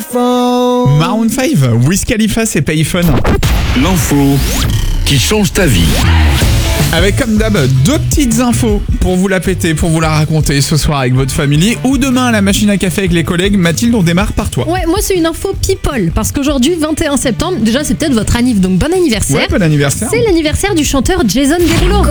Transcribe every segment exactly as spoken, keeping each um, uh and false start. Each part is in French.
payphone. Maroon cinq, Wiz Khalifa, c'est Payphone. L'info qui change ta vie. Avec comme d'hab, deux petites infos pour vous la péter, pour vous la raconter ce soir avec votre famille ou demain à la machine à café avec les collègues. Mathilde, on démarre par toi. Ouais, moi c'est une info people, parce qu'aujourd'hui, vingt et un septembre, déjà c'est peut-être votre anniv, donc bon anniversaire. Ouais, bon anniversaire. C'est l'anniversaire du chanteur Jason Derulo,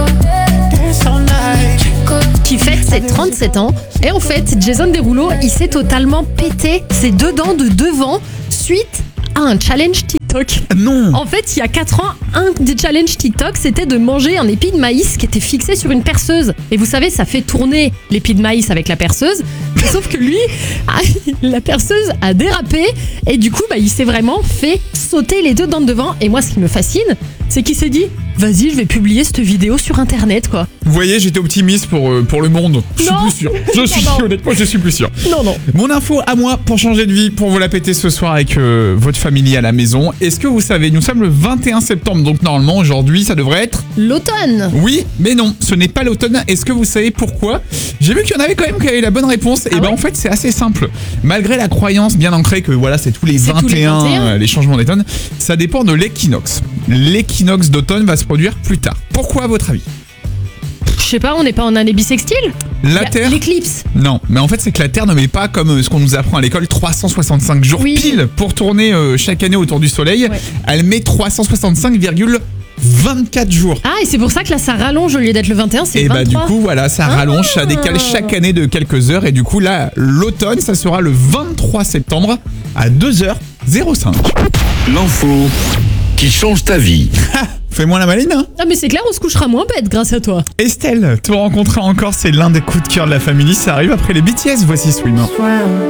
qui fête ses trente-sept ans. Et en fait, Jason Derulo, il s'est totalement pété ses deux dents de devant suite à un challenge TikTok. Non. En fait, il y a quatre ans, un des challenges TikTok, c'était de manger un épi de maïs qui était fixé sur une perceuse. Et vous savez, ça fait tourner l'épi de maïs avec la perceuse. Sauf que lui, la perceuse a dérapé et du coup, bah, il s'est vraiment fait sauter les deux dents de devant. Et moi, ce qui me fascine, c'est qu'il s'est dit, vas-y, je vais publier cette vidéo sur Internet, quoi. Vous voyez, j'étais optimiste pour, euh, pour le monde. Je suis Non. plus sûr. Je suis Non, non. honnêtement, je suis plus sûr. Non, non. Mon info à moi pour changer de vie, pour vous la péter ce soir avec euh, votre famille à la maison. Est-ce que vous savez, nous sommes le vingt et un septembre, donc normalement aujourd'hui ça devrait être... L'automne. Oui, mais non, ce n'est pas l'automne. Est-ce que vous savez pourquoi? J'ai vu qu'il y en avait quand même qui avaient la bonne réponse. Ah et ben ouais en fait c'est assez simple. Malgré la croyance bien ancrée que voilà c'est tous les C'est vingt tous les et un, vingt et un. euh, les changements d'automne, ça dépend de l'équinoxe. L'équinoxe d'automne va se produire plus tard. Pourquoi à votre avis? Je sais pas, on n'est pas en année bissextile? La Il y a Terre... L'éclipse. Non, mais en fait c'est que la Terre ne met pas comme euh, ce qu'on nous apprend à l'école trois cent soixante-cinq jours Oui. pile pour tourner euh, chaque année autour du Soleil. Ouais. Elle met trois cent soixante-cinq virgule vingt-quatre jours. Ah, et c'est pour ça que là, ça rallonge au lieu d'être le vingt et un, c'est Et le bah du vingt-trois. coup voilà, ça rallonge, ça Ah. décale chaque année de quelques heures et du coup là l'automne ça sera le vingt-trois septembre à deux heures zéro cinq. L'info qui change ta vie. Fais-moi la maline hein. Ah, mais c'est clair, on se couchera moins bête grâce à toi. Estelle, te rencontrer encore, c'est l'un des coups de cœur de la famille, ça arrive après les B T S, voici Swimmer.